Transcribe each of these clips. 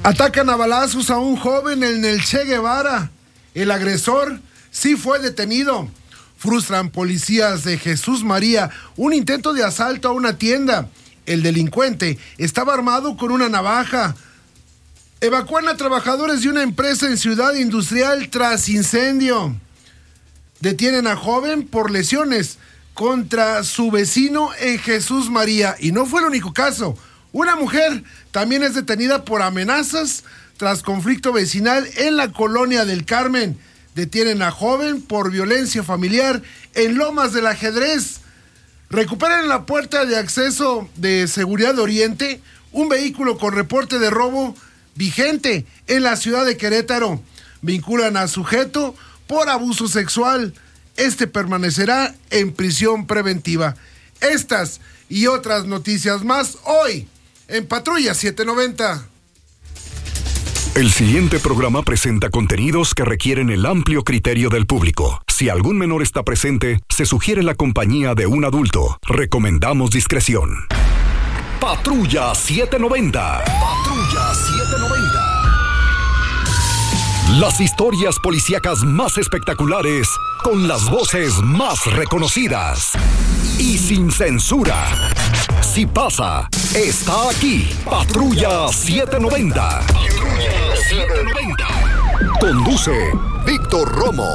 Atacan a balazos a un joven en el Che Guevara. El agresor sí fue detenido. Frustran policías de Jesús María un intento de asalto a una tienda. El delincuente estaba armado con una navaja. Evacúan a trabajadores de una empresa en Ciudad Industrial tras incendio. Detienen a joven por lesiones contra su vecino en Jesús María. Y no fue el único caso. Una mujer también es detenida por amenazas tras conflicto vecinal en la colonia del Carmen. Detienen a joven por violencia familiar en Lomas del Ajedrez. Recuperan en la puerta de acceso de Seguridad de Oriente un vehículo con reporte de robo vigente en la ciudad de Querétaro. Vinculan a sujeto por abuso sexual. Este permanecerá en prisión preventiva. Estas y otras noticias más hoy en Patrulla 790. El siguiente programa presenta contenidos que requieren el amplio criterio del público. Si algún menor está presente, se sugiere la compañía de un adulto. Recomendamos discreción. Patrulla 790. Patrulla 790. Las historias policíacas más espectaculares, con las voces más reconocidas y sin censura. Si pasa, está aquí. Patrulla 790. Patrulla 790. Conduce Víctor Romo.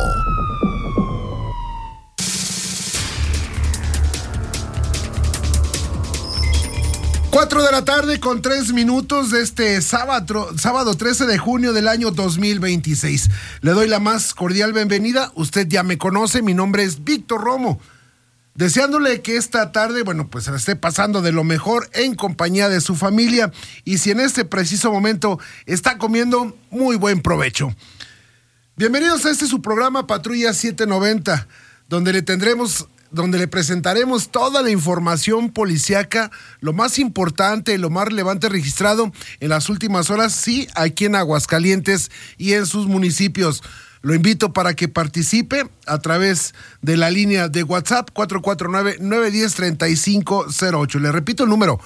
4 de la tarde con 3 minutos de este sábado 13 de junio del año 2026. Le doy la más cordial bienvenida. Usted ya me conoce, mi nombre es Víctor Romo. Deseándole que esta tarde, pues se la esté pasando de lo mejor en compañía de su familia. Y si en este preciso momento está comiendo, muy buen provecho. Bienvenidos a su programa Patrulla 790, donde le presentaremos toda la información policíaca, lo más importante, lo más relevante registrado en las últimas horas, sí, aquí en Aguascalientes y en sus municipios. Lo invito para que participe a través de la línea de WhatsApp 449-910-3508. Le repito el número,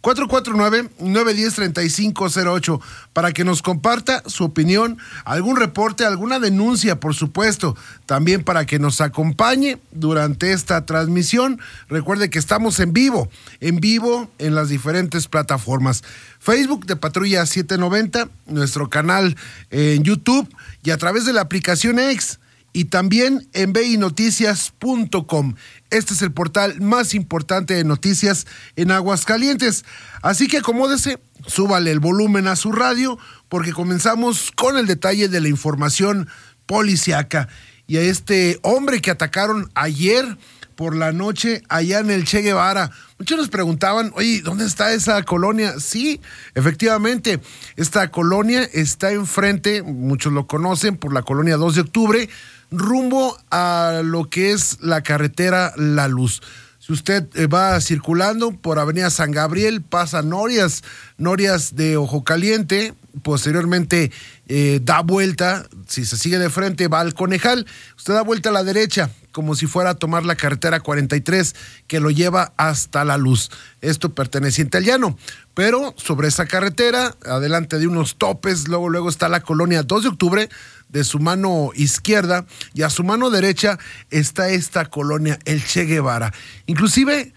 449-910-3508, para que nos comparta su opinión, algún reporte, alguna denuncia, por supuesto, también para que nos acompañe durante esta transmisión. Recuerde que estamos en vivo en las diferentes plataformas. Facebook de Patrulla 790, nuestro canal en YouTube y a través de la aplicación X, y también en vinoticias.com. Este es el portal más importante de noticias en Aguascalientes. Así que acomódese, súbale el volumen a su radio, porque comenzamos con el detalle de la información policiaca. Y a este hombre que atacaron ayer por la noche allá en el Che Guevara. Muchos nos preguntaban, oye, ¿dónde está esa colonia? Sí, efectivamente, esta colonia está enfrente, muchos lo conocen por la colonia 2 de octubre, rumbo a lo que es la carretera La Luz. Si usted va circulando por Avenida San Gabriel, pasa Norias de Ojo Caliente, posteriormente da vuelta, si se sigue de frente va al Conejal, usted da vuelta a la derecha, como si fuera a tomar la carretera 43 que lo lleva hasta La Luz. Esto perteneciente al llano, pero sobre esa carretera, adelante de unos topes, luego está la colonia 2 de octubre, de su mano izquierda, y a su mano derecha está esta colonia, el Che Guevara. Inclusive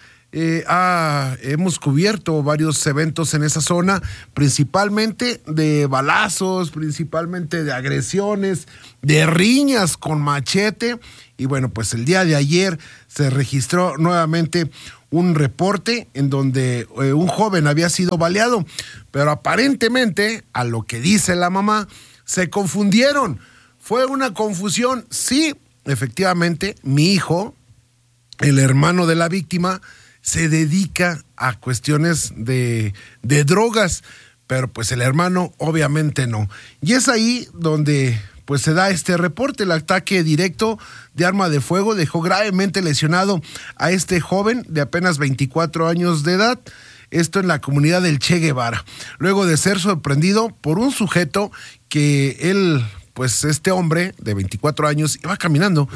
hemos cubierto varios eventos en esa zona, principalmente de balazos, principalmente de agresiones, de riñas con machete. Y pues el día de ayer se registró nuevamente un reporte en donde un joven había sido baleado, pero aparentemente, a lo que dice la mamá, se confundieron. Fue una confusión. Sí, efectivamente, mi hijo, el hermano de la víctima, se dedica a cuestiones de drogas, pero el hermano obviamente no. Y es ahí donde se da este reporte. El ataque directo de arma de fuego dejó gravemente lesionado a este joven de apenas 24 años de edad. Esto en la comunidad del Che Guevara, luego de ser sorprendido por un sujeto que él pues este hombre de 24 años iba caminando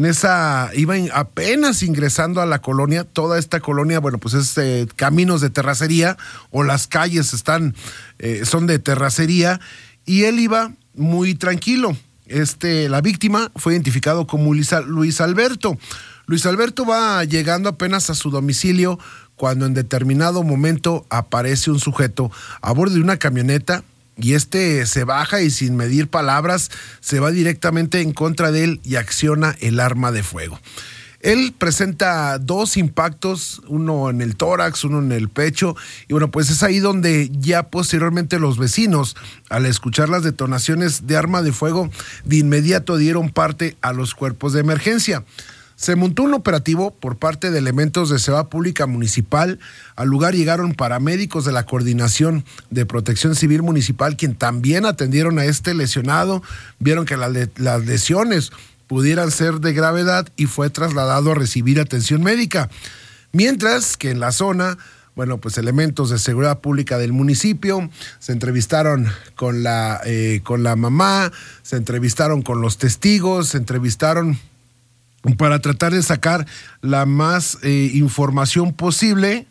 apenas ingresando a la colonia. Toda esta colonia, bueno, pues es caminos de terracería, o las calles son de terracería, y él iba muy tranquilo. La víctima fue identificado como Luis Alberto. Luis Alberto va llegando apenas a su domicilio cuando en determinado momento aparece un sujeto a bordo de una camioneta, y se baja y sin medir palabras se va directamente en contra de él y acciona el arma de fuego. Él presenta 2 impactos, uno en el tórax, uno en el pecho, y bueno, pues es ahí donde ya posteriormente los vecinos, al escuchar las detonaciones de arma de fuego, de inmediato dieron parte a los cuerpos de emergencia. Se montó un operativo por parte de elementos de Seguridad Pública Municipal. Al lugar llegaron paramédicos de la Coordinación de Protección Civil Municipal, quien también atendieron a este lesionado. Vieron que las lesiones pudieran ser de gravedad y fue trasladado a recibir atención médica. Mientras que en la zona, bueno, pues elementos de seguridad pública del municipio se entrevistaron con la mamá, se entrevistaron con los testigos, se entrevistaron para tratar de sacar la más información posible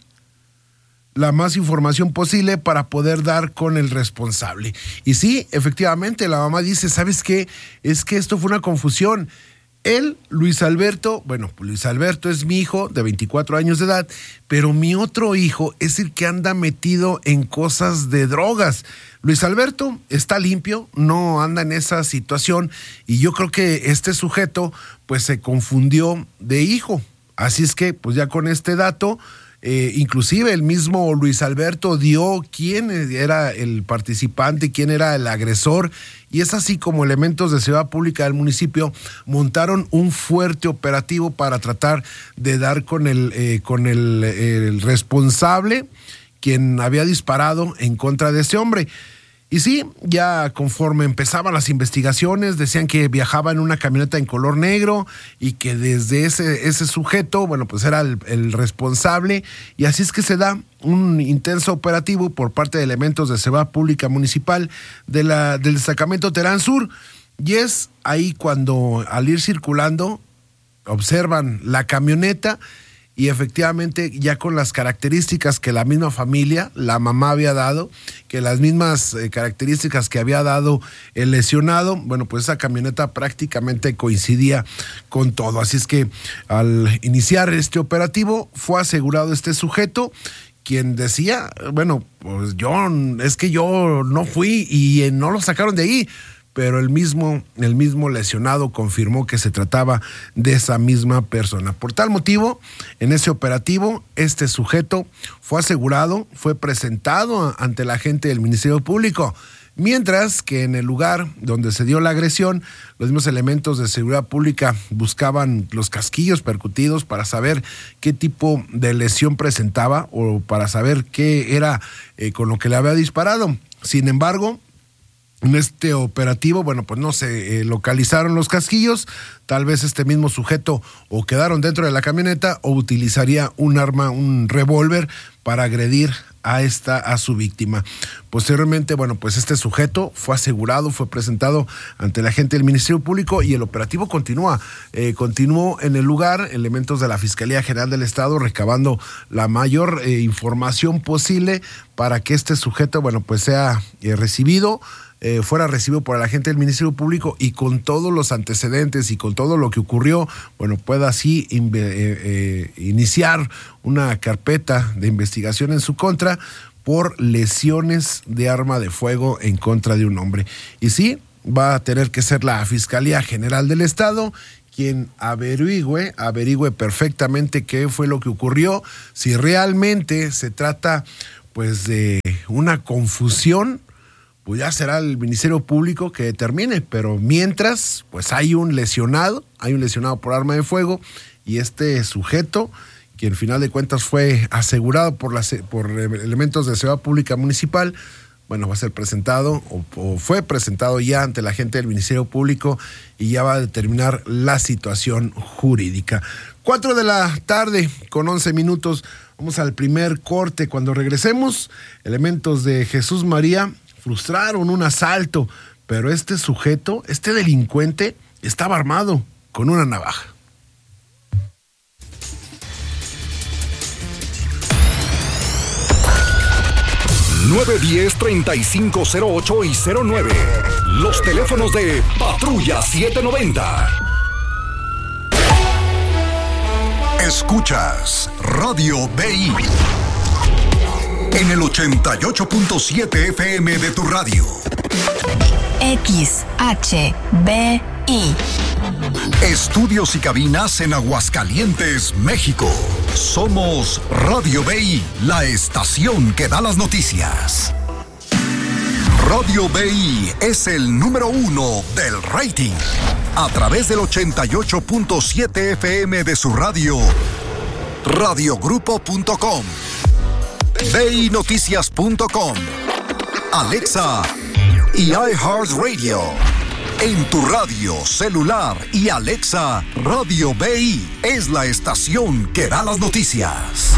para poder dar con el responsable. Y sí, efectivamente, la mamá dice, ¿sabes qué? Es que esto fue una confusión. Luis Alberto es mi hijo de 24 años de edad, pero mi otro hijo es el que anda metido en cosas de drogas. Luis Alberto está limpio, no anda en esa situación, y yo creo que este sujeto pues se confundió de hijo. Así es que pues ya con este dato, inclusive el mismo Luis Alberto dio quién era el participante, quién era el agresor, y es así como elementos de seguridad pública del municipio montaron un fuerte operativo para tratar de dar con el responsable, quien había disparado en contra de ese hombre. Y sí, ya conforme empezaban las investigaciones, decían que viajaba en una camioneta en color negro y que desde ese sujeto, bueno, pues era el responsable. Y así es que se da un intenso operativo por parte de elementos de Seguridad Pública Municipal del destacamento Terán Sur. Y es ahí cuando, al ir circulando, observan la camioneta, y efectivamente ya con las características que la misma familia, la mamá había dado, que las mismas características que había dado el lesionado, bueno, pues esa camioneta prácticamente coincidía con todo. Así es que al iniciar este operativo fue asegurado este sujeto, quien decía, bueno, pues yo no fui y no lo sacaron de ahí. Pero el mismo lesionado confirmó que se trataba de esa misma persona. Por tal motivo, en ese operativo, este sujeto fue asegurado, fue presentado ante la agente del Ministerio Público, mientras que en el lugar donde se dio la agresión, los mismos elementos de seguridad pública buscaban los casquillos percutidos para saber qué tipo de lesión presentaba o para saber qué era con lo que le había disparado. Sin embargo, en este operativo, bueno, pues no se localizaron los casquillos. Tal vez este mismo sujeto o quedaron dentro de la camioneta o utilizaría un arma, un revólver, para agredir a su víctima. Posteriormente, bueno, pues este sujeto fue asegurado, fue presentado ante la agente del Ministerio Público y el operativo continúa. Continuó en el lugar elementos de la Fiscalía General del Estado recabando la mayor información posible para que este sujeto, bueno, pues sea fuera recibido por el agente del Ministerio Público y con todos los antecedentes y con todo lo que ocurrió, bueno, pueda así iniciar una carpeta de investigación en su contra por lesiones de arma de fuego en contra de un hombre. Y sí, va a tener que ser la Fiscalía General del Estado quien averigüe perfectamente qué fue lo que ocurrió, si realmente se trata pues de una confusión, pues ya será el Ministerio Público que determine, pero mientras, pues hay un lesionado por arma de fuego, y este sujeto, que al final de cuentas fue asegurado por elementos de Seguridad Pública Municipal, bueno, va a ser presentado o fue presentado ya ante la agente del Ministerio Público y ya va a determinar la situación jurídica. 4:11 p.m. Vamos al primer corte. Cuando regresemos, elementos de Jesús María frustraron un asalto, pero este sujeto, este delincuente, estaba armado con una navaja. ...910-3508 y 09... Los teléfonos de Patrulla 790. Escuchas Radio BI en el 88.7 FM de tu radio. XHBI. Estudios y cabinas en Aguascalientes, México. Somos Radio BI, la estación que da las noticias. Radio BI es el número 1 del rating. A través del 88.7 FM de su radio, radiogrupo.com, BInoticias.com, Alexa y iHeartRadio. En tu radio, celular y Alexa, Radio BI es la estación que da las noticias.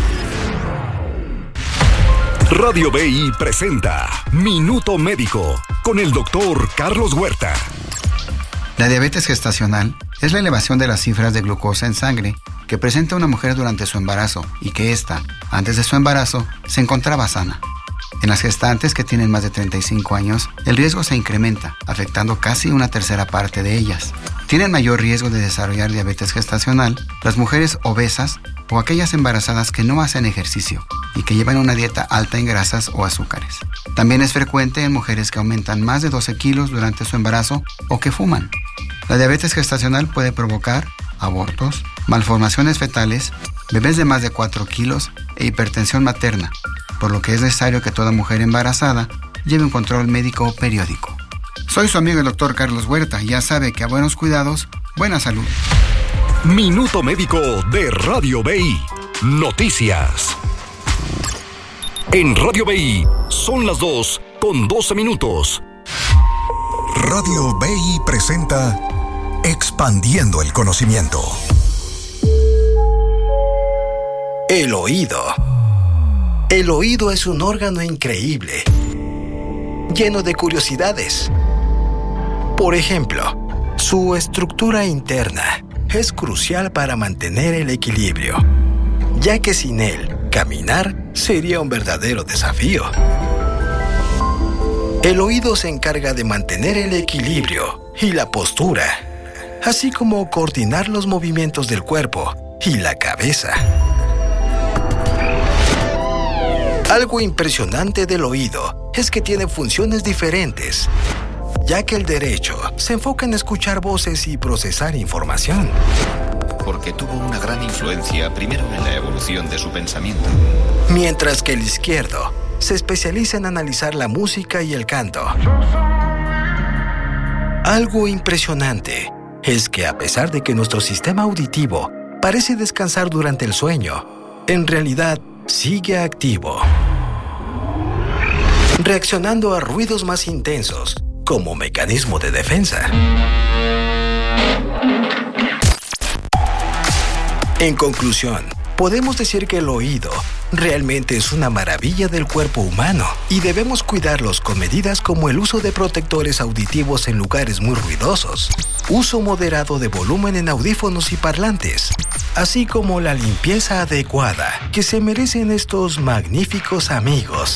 Radio BI presenta Minuto Médico con el doctor Carlos Huerta. La diabetes gestacional es la elevación de las cifras de glucosa en sangre que presenta una mujer durante su embarazo y que ésta, antes de su embarazo, se encontraba sana. En las gestantes que tienen más de 35 años, el riesgo se incrementa, afectando casi una tercera parte de ellas. Tienen mayor riesgo de desarrollar diabetes gestacional las mujeres obesas o aquellas embarazadas que no hacen ejercicio y que llevan una dieta alta en grasas o azúcares. También es frecuente en mujeres que aumentan más de 12 kilos durante su embarazo o que fuman. La diabetes gestacional puede provocar abortos, malformaciones fetales, bebés de más de 4 kilos e hipertensión materna, por lo que es necesario que toda mujer embarazada lleve un control médico periódico. Soy su amigo el doctor Carlos Huerta y ya sabe que a buenos cuidados, buena salud. Minuto Médico de Radio BI. Noticias. En Radio BI son las 2:12. Radio BI presenta Expandiendo el conocimiento. El oído. El oído es un órgano increíble, lleno de curiosidades. Por ejemplo, su estructura interna es crucial para mantener el equilibrio, ya que sin él, caminar sería un verdadero desafío. El oído se encarga de mantener el equilibrio y la postura, así como coordinar los movimientos del cuerpo y la cabeza. Algo impresionante del oído es que tiene funciones diferentes, ya que el derecho se enfoca en escuchar voces y procesar información. Porque tuvo una gran influencia primero en la evolución de su pensamiento. Mientras que el izquierdo se especializa en analizar la música y el canto. Algo impresionante es que a pesar de que nuestro sistema auditivo parece descansar durante el sueño, en realidad sigue activo, reaccionando a ruidos más intensos como mecanismo de defensa. En conclusión, podemos decir que el oído realmente es una maravilla del cuerpo humano y debemos cuidarlos con medidas como el uso de protectores auditivos en lugares muy ruidosos, uso moderado de volumen en audífonos y parlantes, así como la limpieza adecuada que se merecen estos magníficos amigos.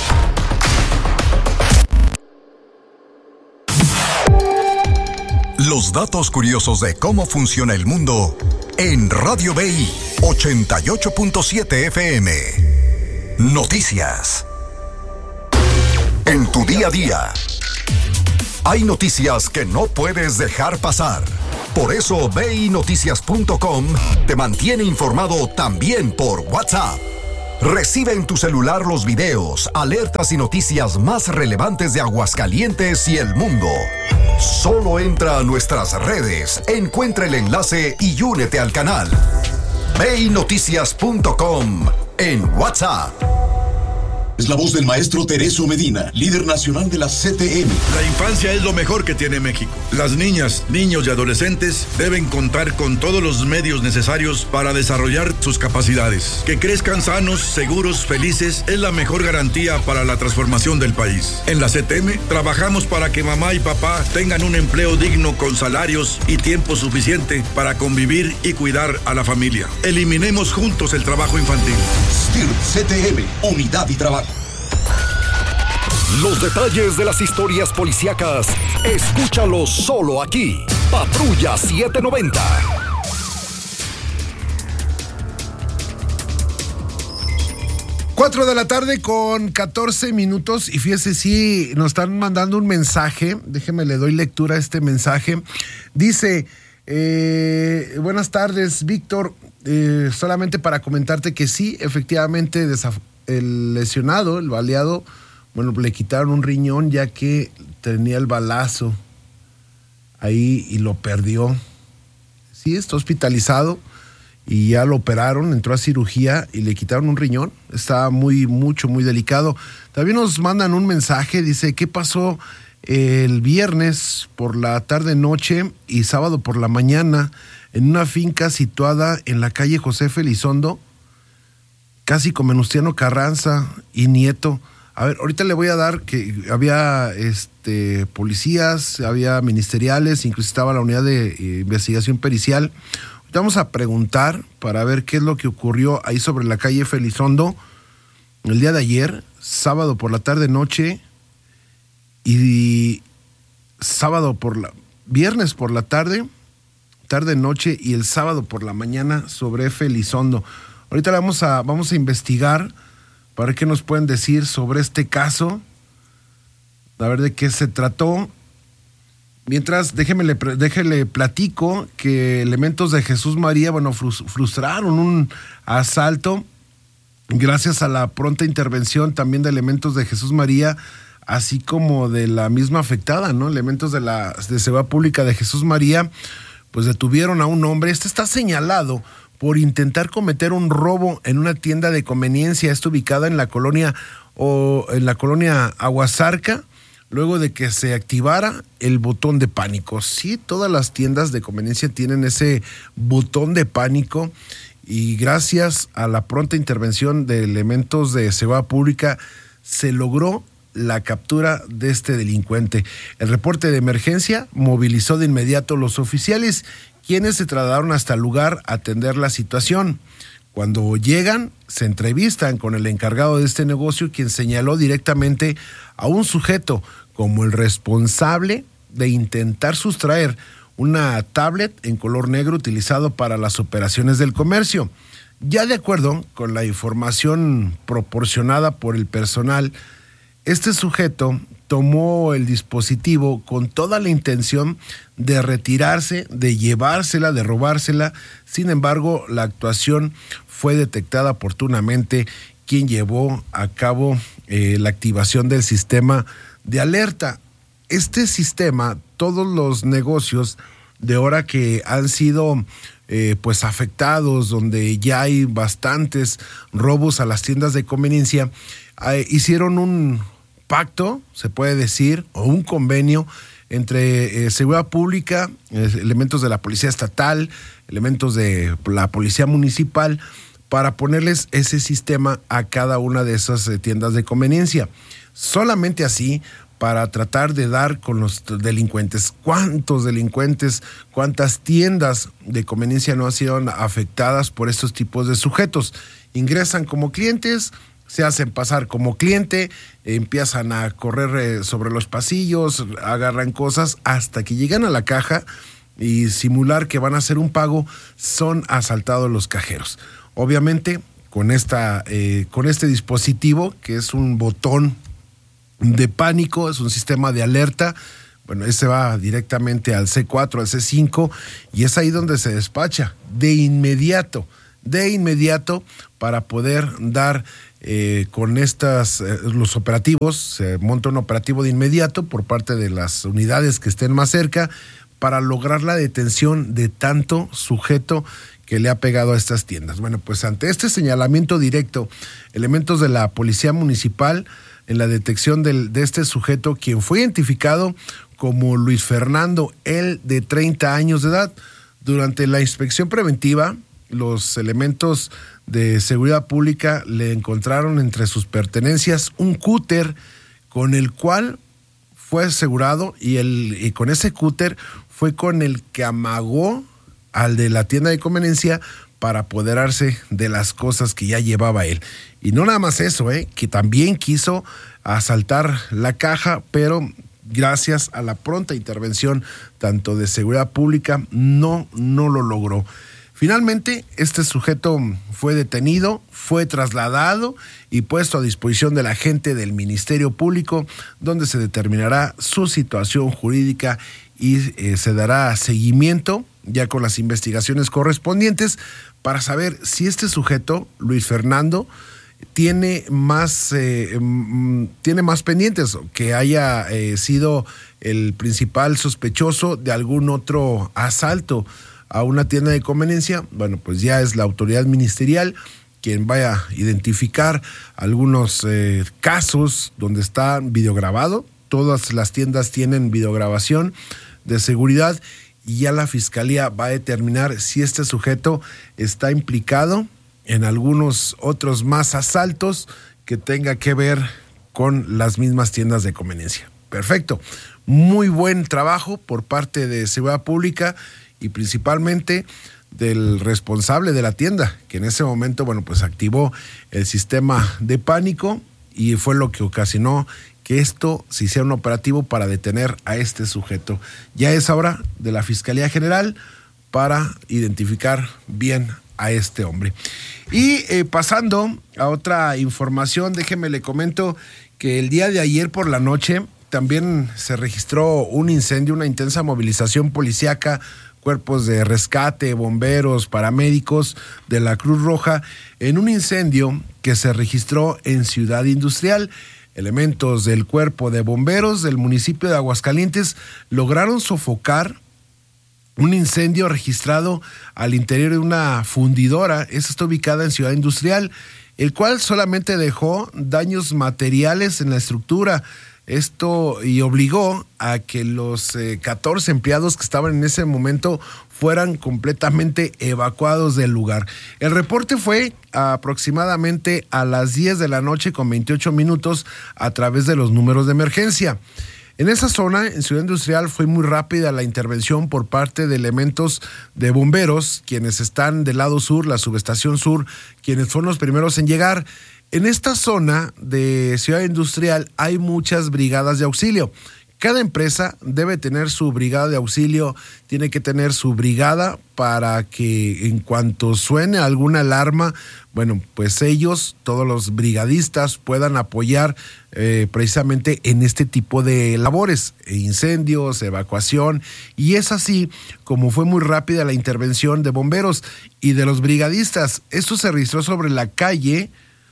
Los datos curiosos de cómo funciona el mundo en Radio BI 88.7 FM. Noticias. En tu día a día, hay noticias que no puedes dejar pasar. Por eso BInoticias.com te mantiene informado también por WhatsApp. Recibe en tu celular los videos, alertas y noticias más relevantes de Aguascalientes y el mundo. Solo entra a nuestras redes, encuentra el enlace y únete al canal. BInoticias.com en WhatsApp. Es la voz del maestro Tereso Medina, líder nacional de la CTM. La infancia es lo mejor que tiene México. Las niñas, niños y adolescentes deben contar con todos los medios necesarios para desarrollar sus capacidades. Que crezcan sanos, seguros, felices es la mejor garantía para la transformación del país. En la CTM trabajamos para que mamá y papá tengan un empleo digno con salarios y tiempo suficiente para convivir y cuidar a la familia. Eliminemos juntos el trabajo infantil. STIR CTM, unidad y trabajo. Los detalles de las historias policíacas, escúchalos solo aquí. Patrulla 790. Cuatro de la tarde con 14 minutos y fíjese, sí, nos están mandando un mensaje, déjeme le doy lectura a este mensaje. Dice, buenas tardes, Víctor, solamente para comentarte que sí, efectivamente el lesionado, el baleado, bueno, le quitaron un riñón ya que tenía el balazo ahí y lo perdió. Sí, está hospitalizado y ya lo operaron, entró a cirugía y le quitaron un riñón. Está muy delicado. También nos mandan un mensaje, dice, ¿qué pasó el viernes por la tarde-noche y sábado por la mañana en una finca situada en la calle José Felizondo, casi con Venustiano Carranza y Nieto? A ver, ahorita le voy a dar que había policías, había ministeriales, incluso estaba la unidad de investigación pericial. Ahorita vamos a preguntar para ver qué es lo que ocurrió ahí sobre la calle Felizondo el día de ayer, sábado por la tarde-noche y viernes por la tarde-noche y el sábado por la mañana sobre Felizondo. Ahorita vamos a investigar para ver qué nos pueden decir sobre este caso, a ver de qué se trató. Mientras, déjele platico que elementos de Jesús María, bueno, frustraron un asalto gracias a la pronta intervención también de elementos de Jesús María, así como de la misma afectada, ¿no? Elementos de Seguridad Pública de Jesús María, pues detuvieron a un hombre. Este está señalado por intentar cometer un robo en una tienda de conveniencia. Está ubicada en la colonia Aguasarca, luego de que se activara el botón de pánico. Sí, todas las tiendas de conveniencia tienen ese botón de pánico y gracias a la pronta intervención de elementos de seguridad pública se logró la captura de este delincuente. El reporte de emergencia movilizó de inmediato los oficiales, quienes se trasladaron hasta el lugar a atender la situación. Cuando llegan, se entrevistan con el encargado de este negocio, quien señaló directamente a un sujeto como el responsable de intentar sustraer una tablet en color negro utilizado para las operaciones del comercio. Ya de acuerdo con la información proporcionada por el personal, este sujeto tomó el dispositivo con toda la intención de retirarse, de llevársela, de robársela. Sin embargo, la actuación fue detectada oportunamente, quien llevó a cabo la activación del sistema de alerta. Este sistema, todos los negocios de ahora que han sido pues afectados, donde ya hay bastantes robos a las tiendas de conveniencia, hicieron un pacto, se puede decir, o un convenio entre seguridad pública, elementos de la policía estatal, elementos de la policía municipal, para ponerles ese sistema a cada una de esas tiendas de conveniencia. Solamente así, para tratar de dar con los delincuentes. ¿Cuántos delincuentes, cuántas tiendas de conveniencia no han sido afectadas por estos tipos de sujetos? Ingresan como clientes, se hacen pasar como cliente, empiezan a correr sobre los pasillos, agarran cosas hasta que llegan a la caja y simular que van a hacer un pago, son asaltados los cajeros. Obviamente, con este dispositivo, que es un botón de pánico, es un sistema de alerta, bueno, ese va directamente al C4, al C5, y es ahí donde se despacha de inmediato, para poder dar con los operativos. Se monta un operativo de inmediato por parte de las unidades que estén más cerca para lograr la detención de tanto sujeto que le ha pegado a estas tiendas. Bueno, pues ante este señalamiento directo, elementos de la Policía Municipal en la detección de este sujeto, quien fue identificado como Luis Fernando, él de 30 años de edad. Durante la inspección preventiva, los elementos de seguridad pública le encontraron entre sus pertenencias un cúter con el cual fue asegurado y con ese cúter fue con el que amagó al de la tienda de conveniencia para apoderarse de las cosas que ya llevaba él. Y no nada más eso, que también quiso asaltar la caja, pero gracias a la pronta intervención tanto de seguridad pública no lo logró. Finalmente, este sujeto fue detenido, fue trasladado y puesto a disposición de la gente del Ministerio Público, donde se determinará su situación jurídica y se dará seguimiento ya con las investigaciones correspondientes para saber si este sujeto, Luis Fernando, tiene más pendientes, que haya sido el principal sospechoso de algún otro asalto a una tienda de conveniencia. Bueno, pues ya es la autoridad ministerial quien vaya a identificar algunos casos donde está videograbado. Todas las tiendas tienen videograbación de seguridad y ya la fiscalía va a determinar si este sujeto está implicado en algunos otros más asaltos que tenga que ver con las mismas tiendas de conveniencia. Perfecto. Muy buen trabajo por parte de Seguridad Pública y principalmente del responsable de la tienda, que en ese momento, bueno, pues activó el sistema de pánico y fue lo que ocasionó que esto se hiciera un operativo para detener a este sujeto. Ya es hora de la Fiscalía General para identificar bien a este hombre. Y pasando a otra información, déjeme le comento que el día de ayer por la noche también se registró un incendio, una intensa movilización policíaca, cuerpos de rescate, bomberos, paramédicos de la Cruz Roja, en un incendio que se registró en Ciudad Industrial. Elementos del cuerpo de bomberos del municipio de Aguascalientes lograron sofocar un incendio registrado al interior de una fundidora. Esta está ubicada en Ciudad Industrial, el cual solamente dejó daños materiales en la estructura. Esto y obligó a que los 14 empleados que estaban en ese momento fueran completamente evacuados del lugar. El reporte fue aproximadamente a las 10 de la noche con 28 minutos a través de los números de emergencia. En esa zona, en Ciudad Industrial, fue muy rápida la intervención por parte de elementos de bomberos, quienes están del lado sur, la subestación sur, quienes fueron los primeros en llegar. En esta zona de Ciudad Industrial hay muchas brigadas de auxilio. Cada empresa debe tener su brigada de auxilio, tiene que tener su brigada para que en cuanto suene alguna alarma, bueno, pues ellos, todos los brigadistas, puedan apoyar precisamente en este tipo de labores, incendios, evacuación, y es así como fue muy rápida la intervención de bomberos y de los brigadistas. Esto se registró sobre la calle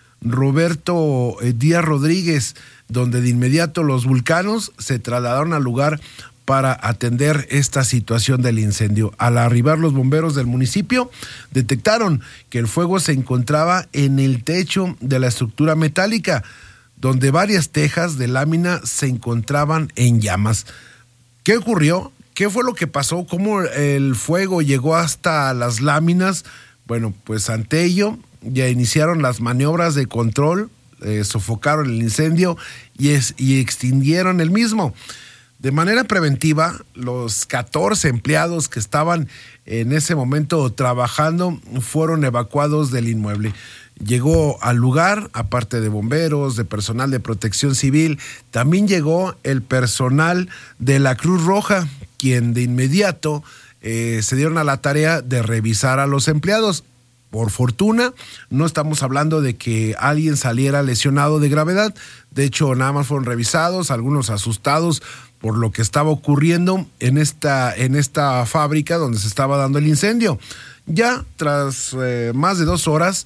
Roberto Díaz Rodríguez, donde de inmediato los vulcanos se trasladaron al lugar para atender esta situación del incendio. Al arribar los bomberos del municipio, detectaron que el fuego se encontraba en el techo de la estructura metálica, donde varias tejas de lámina se encontraban en llamas. ¿Qué ocurrió? ¿Qué fue lo que pasó? ¿Cómo el fuego llegó hasta las láminas? Bueno, pues ante ello ya iniciaron las maniobras de control, sofocaron el incendio y extinguieron el mismo. De manera preventiva, los 14 empleados que estaban en ese momento trabajando fueron evacuados del inmueble. Llegó al lugar, aparte de bomberos, de personal de protección civil, también llegó el personal de la Cruz Roja, quien de inmediato se dieron a la tarea de revisar a los empleados. Por fortuna, no estamos hablando de que alguien saliera lesionado de gravedad. De hecho, nada más fueron revisados, algunos asustados por lo que estaba ocurriendo en esta fábrica donde se estaba dando el incendio. Ya tras más de 2 horas,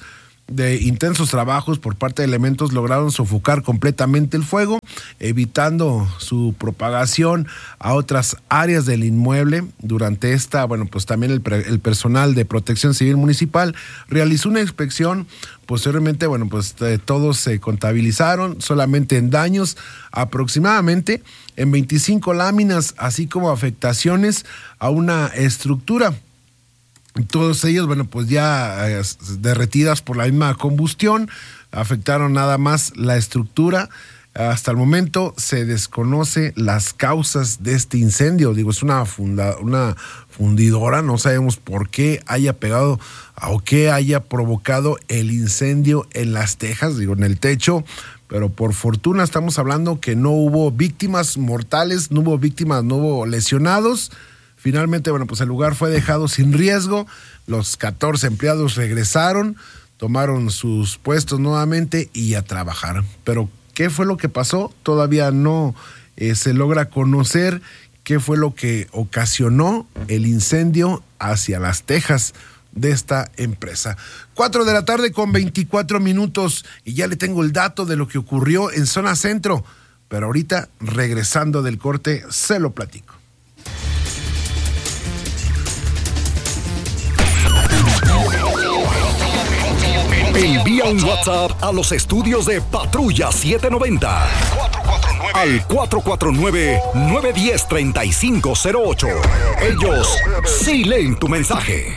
de intensos trabajos por parte de elementos lograron sofocar completamente el fuego, evitando su propagación a otras áreas del inmueble. Durante esta, pues también el personal de Protección Civil Municipal realizó una inspección. Posteriormente, todos se contabilizaron solamente en daños aproximadamente en 25 láminas, así como afectaciones a una estructura. Todos ellos, ya derretidas por la misma combustión, afectaron nada más la estructura. Hasta el momento se desconoce las causas de este incendio. Es una fundidora, no sabemos por qué haya pegado o qué haya provocado el incendio en las tejas, en el techo, pero por fortuna estamos hablando que no hubo víctimas mortales, no hubo lesionados. Finalmente, el lugar fue dejado sin riesgo. Los 14 empleados regresaron, tomaron sus puestos nuevamente y a trabajar. Pero, ¿qué fue lo que pasó? Todavía no se logra conocer qué fue lo que ocasionó el incendio hacia las tejas de esta empresa. 4:24 p.m. y ya le tengo el dato de lo que ocurrió en zona centro. Pero ahorita, regresando del corte, se lo platico. Envía un WhatsApp a los estudios de Patrulla 790 al 449-910-3508. Ellos sí leen tu mensaje.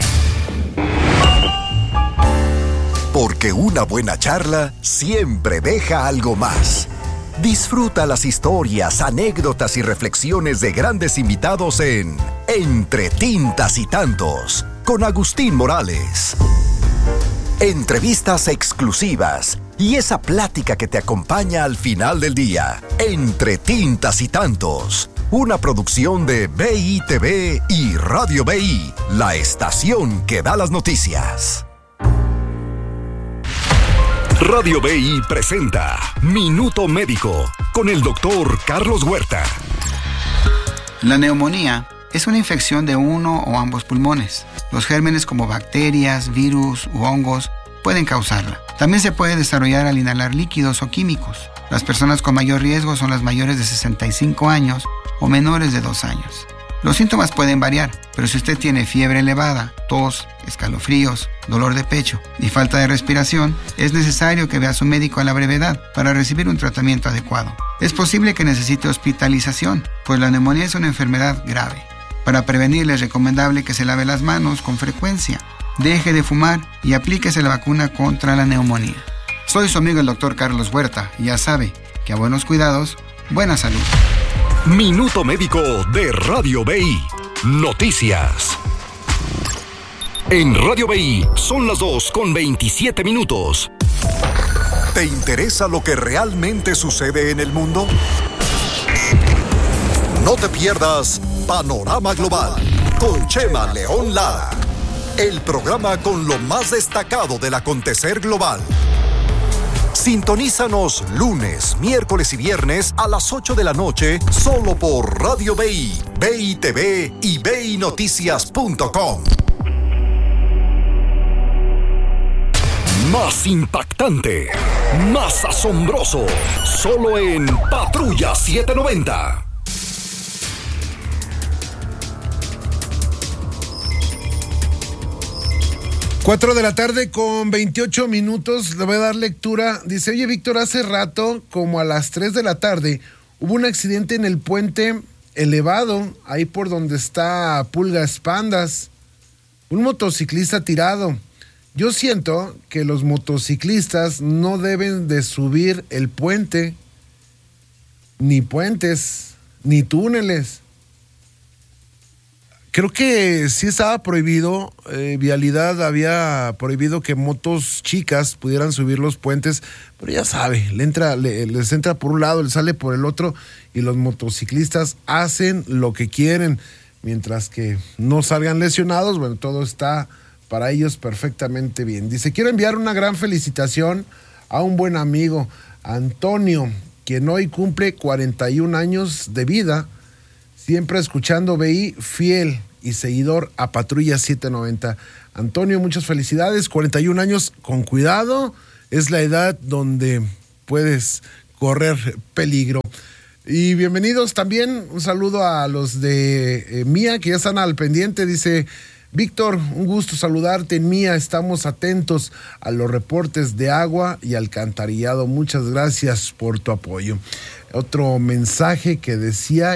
Porque una buena charla siempre deja algo más. Disfruta las historias, anécdotas y reflexiones de grandes invitados en Entre Tintas y Tantos con Agustín Morales. Entrevistas exclusivas y esa plática que te acompaña al final del día. Entre Tintas y Tantos, una producción de BITV y Radio BI, la estación que da las noticias. Radio BI presenta Minuto Médico con el doctor Carlos Huerta. La neumonía es una infección de uno o ambos pulmones. Los gérmenes como bacterias, virus u hongos pueden causarla. También se puede desarrollar al inhalar líquidos o químicos. Las personas con mayor riesgo son las mayores de 65 años o menores de 2 años. Los síntomas pueden variar, pero si usted tiene fiebre elevada, tos, escalofríos, dolor de pecho y falta de respiración, es necesario que vea a su médico a la brevedad para recibir un tratamiento adecuado. Es posible que necesite hospitalización, pues la neumonía es una enfermedad grave. Para prevenirle es recomendable que se lave las manos con frecuencia, deje de fumar y aplíquese la vacuna contra la neumonía. Soy su amigo el doctor Carlos Huerta y ya sabe que a buenos cuidados, buena salud. Minuto Médico de Radio BI. Noticias. En Radio BI son las 2:27 p.m. ¿Te interesa lo que realmente sucede en el mundo? No te pierdas Panorama Global con Chema León Lara, el programa con lo más destacado del acontecer global. Sintonízanos lunes, miércoles y viernes a las 8 de la noche solo por Radio BI, BITV y BINoticias.com. Más impactante, más asombroso, solo en Patrulla 790. Cuatro de la tarde con 28 minutos, le voy a dar lectura. Dice, oye Víctor, hace rato, como a las 3 de la tarde, hubo un accidente en el puente elevado, ahí por donde está Pulgas Pandas. Un motociclista tirado. Yo siento que los motociclistas no deben de subir el puente, ni puentes, ni túneles. Creo que sí estaba prohibido, Vialidad había prohibido que motos chicas pudieran subir los puentes, pero ya sabe, les entra por un lado, les sale por el otro, y los motociclistas hacen lo que quieren, mientras que no salgan lesionados, bueno, todo está para ellos perfectamente bien. Dice, quiero enviar una gran felicitación a un buen amigo, Antonio, quien hoy cumple 41 años de vida, siempre escuchando BI fiel y seguidor a Patrulla 790. Antonio, muchas felicidades, 41 años, con cuidado, es la edad donde puedes correr peligro. Y bienvenidos también, un saludo a los de Mía, que ya están al pendiente, dice Víctor, un gusto saludarte en Mía, estamos atentos a los reportes de agua y alcantarillado, muchas gracias por tu apoyo. Otro mensaje que decía,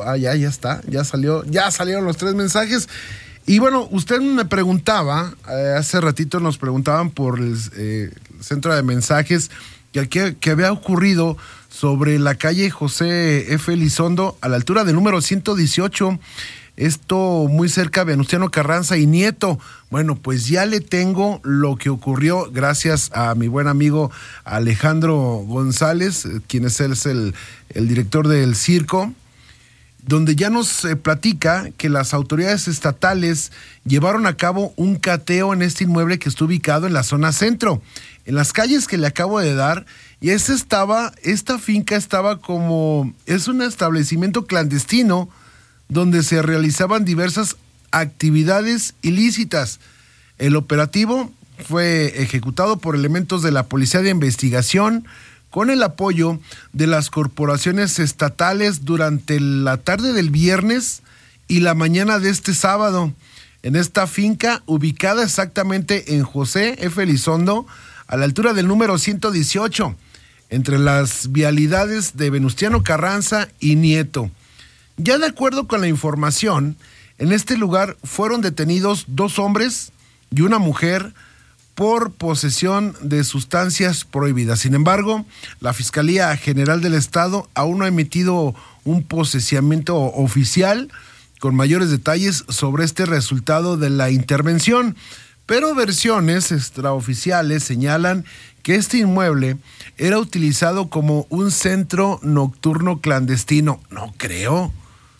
ya salieron los 3 mensajes. Y bueno, usted me preguntaba, hace ratito nos preguntaban por el centro de mensajes que había ocurrido sobre la calle José F. Elizondo a la altura del número 118, esto muy cerca de Venustiano Carranza y Nieto. Bueno, pues ya le tengo lo que ocurrió gracias a mi buen amigo Alejandro González, quien es el director del circo, donde ya nos platica que las autoridades estatales llevaron a cabo un cateo en este inmueble que está ubicado en la zona centro, en las calles que le acabo de dar, y esta finca estaba es un establecimiento clandestino donde se realizaban diversas actividades ilícitas. El operativo fue ejecutado por elementos de la Policía de Investigación con el apoyo de las corporaciones estatales durante la tarde del viernes y la mañana de este sábado, en esta finca ubicada exactamente en José F. Elizondo, a la altura del número 118, entre las vialidades de Venustiano Carranza y Nieto. Ya de acuerdo con la información, en este lugar fueron detenidos 2 hombres y una mujer por posesión de sustancias prohibidas. Sin embargo, la Fiscalía General del Estado aún no ha emitido un procesamiento oficial con mayores detalles sobre este resultado de la intervención, pero versiones extraoficiales señalan que este inmueble era utilizado como un centro nocturno clandestino. No creo.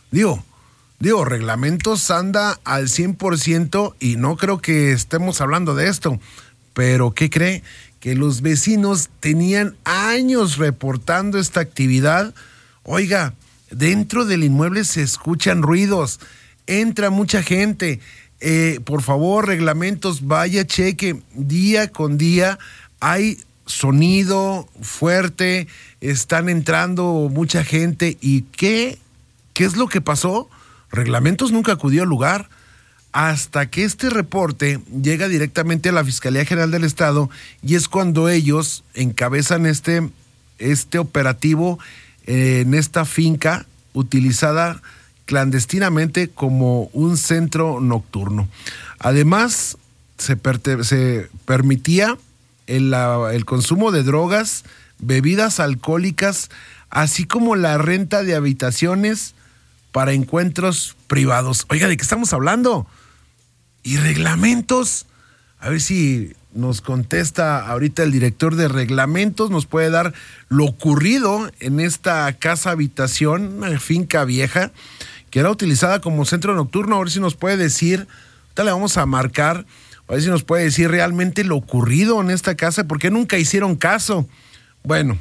Digo, reglamentos anda al 100% y no creo que estemos hablando de esto. Pero, ¿qué cree? Que los vecinos tenían años reportando esta actividad. Oiga, dentro del inmueble se escuchan ruidos, entra mucha gente. Por favor, reglamentos, vaya, cheque. Día con día hay sonido fuerte, están entrando mucha gente. ¿Y qué es lo que pasó? Reglamentos nunca acudió al lugar hasta que este reporte llega directamente a la Fiscalía General del Estado, y es cuando ellos encabezan este operativo en esta finca utilizada clandestinamente como un centro nocturno. Además, se permitía el consumo de drogas, bebidas alcohólicas, así como la renta de habitaciones para encuentros privados. Oiga, ¿de qué estamos hablando? Y reglamentos. A ver si nos contesta ahorita el director de reglamentos, nos puede dar lo ocurrido en esta casa habitación, una finca vieja, que era utilizada como centro nocturno. A ver si nos puede decir, ahorita le vamos a marcar, a ver si nos puede decir realmente lo ocurrido en esta casa, porque nunca hicieron caso. Bueno,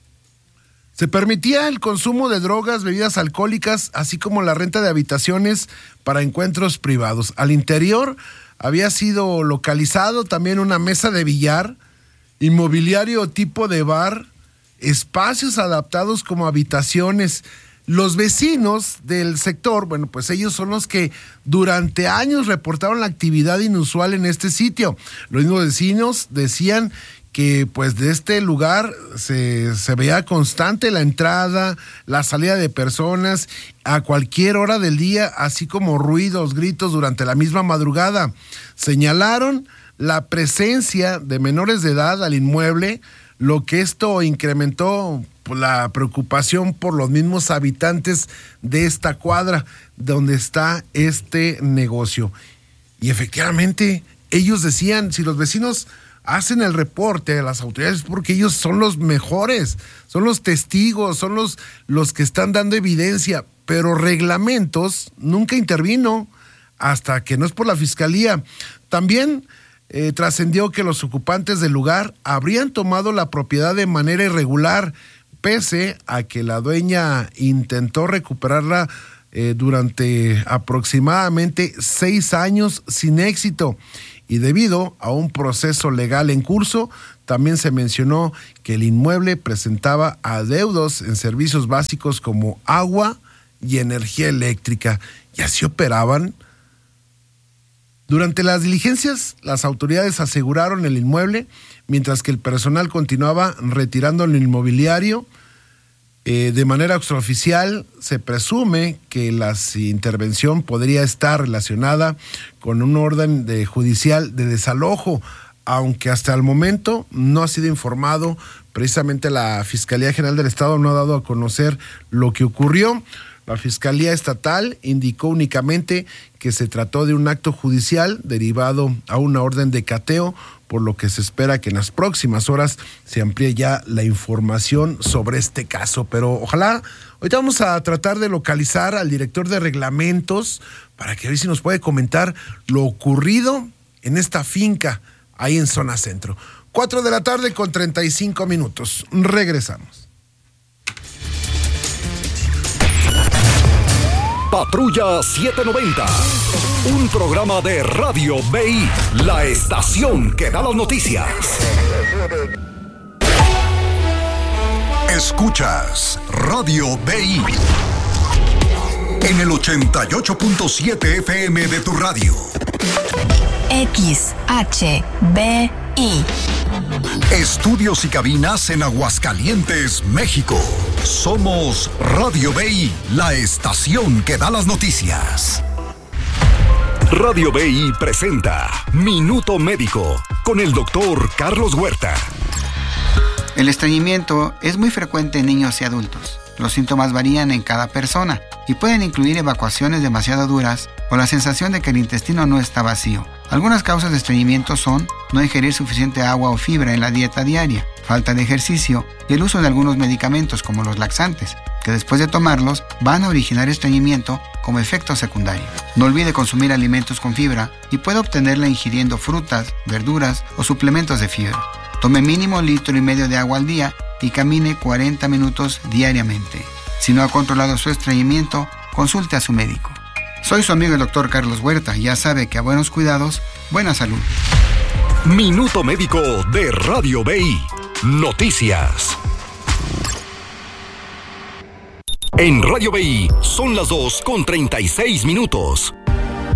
se permitía el consumo de drogas, bebidas alcohólicas, así como la renta de habitaciones para encuentros privados. Al interior había sido localizado también una mesa de billar, inmobiliario tipo de bar, espacios adaptados como habitaciones. Los vecinos del sector, bueno, pues ellos son los que durante años reportaron la actividad inusual en este sitio. Los mismos vecinos decían que pues de este lugar se veía constante la entrada, la salida de personas a cualquier hora del día, así como ruidos, gritos durante la misma madrugada. Señalaron la presencia de menores de edad al inmueble, lo que esto incrementó la preocupación por los mismos habitantes de esta cuadra donde está este negocio. Y efectivamente, ellos decían, si los vecinos hacen el reporte a las autoridades porque ellos son los mejores, son los testigos, son los que están dando evidencia, pero reglamentos nunca intervino hasta que no es por la fiscalía. También trascendió que los ocupantes del lugar habrían tomado la propiedad de manera irregular, pese a que la dueña intentó recuperarla durante aproximadamente 6 años sin éxito. Y debido a un proceso legal en curso, también se mencionó que el inmueble presentaba adeudos en servicios básicos como agua y energía eléctrica, y así operaban. Durante las diligencias, las autoridades aseguraron el inmueble, mientras que el personal continuaba retirando el inmobiliario. De manera extraoficial, se presume que la intervención podría estar relacionada con un orden judicial de desalojo, aunque hasta el momento no ha sido informado. Precisamente la Fiscalía General del Estado no ha dado a conocer lo que ocurrió. La Fiscalía Estatal indicó únicamente que se trató de un acto judicial derivado a una orden de cateo, por lo que se espera que en las próximas horas se amplíe ya la información sobre este caso. Pero ojalá, ahorita vamos a tratar de localizar al director de reglamentos para que a ver si nos puede comentar lo ocurrido en esta finca ahí en zona centro. 4:35 p.m. Regresamos. Patrulla 790, un programa de Radio BI, la estación que da las noticias. Escuchas Radio BI en el 88.7 FM de tu radio. XHBI. Estudios y cabinas en Aguascalientes, México. Somos Radio BI, la estación que da las noticias. Radio BI presenta Minuto Médico con el doctor Carlos Huerta. El estreñimiento es muy frecuente en niños y adultos. Los síntomas varían en cada persona y pueden incluir evacuaciones demasiado duras o la sensación de que el intestino no está vacío. Algunas causas de estreñimiento son no ingerir suficiente agua o fibra en la dieta diaria, falta de ejercicio y el uso de algunos medicamentos como los laxantes, que después de tomarlos van a originar estreñimiento como efecto secundario. No olvide consumir alimentos con fibra y puede obtenerla ingiriendo frutas, verduras o suplementos de fibra. Tome mínimo 1,5 litros de agua al día y camine 40 minutos diariamente. Si no ha controlado su estreñimiento, consulte a su médico. Soy su amigo el doctor Carlos Huerta. Ya sabe que a buenos cuidados, buena salud. Minuto Médico de Radio BI. Noticias. En Radio BI son las 2:36 p.m.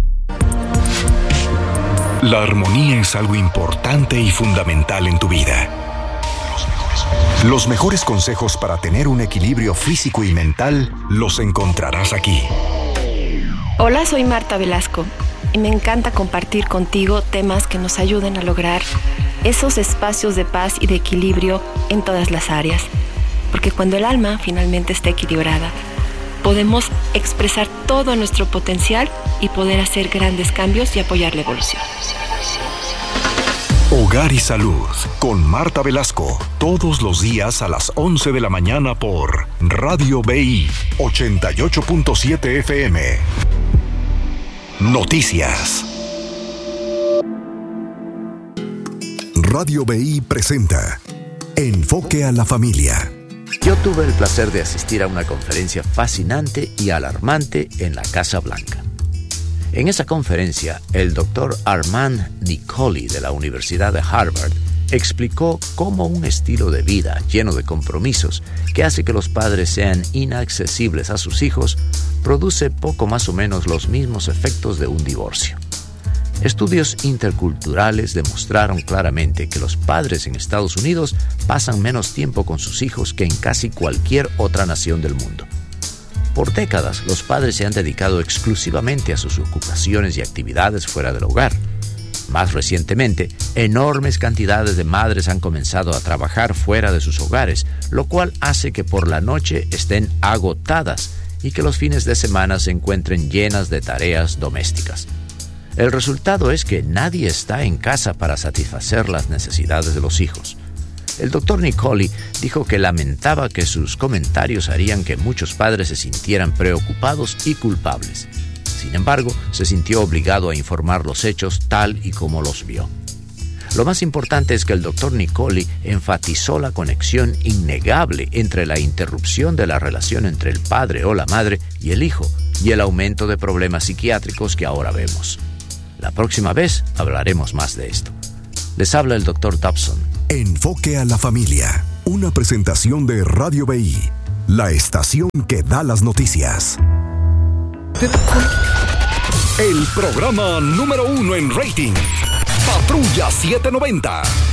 La armonía es algo importante y fundamental en tu vida. Los mejores consejos para tener un equilibrio físico y mental los encontrarás aquí. Hola, soy Marta Velasco y me encanta compartir contigo temas que nos ayuden a lograr esos espacios de paz y de equilibrio en todas las áreas. Porque cuando el alma finalmente está equilibrada, podemos expresar todo nuestro potencial y poder hacer grandes cambios y apoyar la evolución. Hogar y Salud con Marta Velasco, todos los días a las 11 de la mañana por Radio BI 88.7 FM. Noticias. Radio BI presenta Enfoque a la Familia. Yo tuve el placer de asistir a una conferencia fascinante y alarmante en la Casa Blanca. En esa conferencia, el Dr. Armand Nicoli de la Universidad de Harvard explicó cómo un estilo de vida lleno de compromisos que hace que los padres sean inaccesibles a sus hijos produce poco más o menos los mismos efectos de un divorcio. Estudios interculturales demostraron claramente que los padres en Estados Unidos pasan menos tiempo con sus hijos que en casi cualquier otra nación del mundo. Por décadas, los padres se han dedicado exclusivamente a sus ocupaciones y actividades fuera del hogar. Más recientemente, enormes cantidades de madres han comenzado a trabajar fuera de sus hogares, lo cual hace que por la noche estén agotadas y que los fines de semana se encuentren llenas de tareas domésticas. El resultado es que nadie está en casa para satisfacer las necesidades de los hijos. El Dr. Nicoli dijo que lamentaba que sus comentarios harían que muchos padres se sintieran preocupados y culpables. Sin embargo, se sintió obligado a informar los hechos tal y como los vio. Lo más importante es que el Dr. Nicoli enfatizó la conexión innegable entre la interrupción de la relación entre el padre o la madre y el hijo, y el aumento de problemas psiquiátricos que ahora vemos. La próxima vez hablaremos más de esto. Les habla el Dr. Dobson. Enfoque a la familia. Una presentación de Radio BI, la estación que da las noticias. El programa número 1 en rating. Patrulla 790.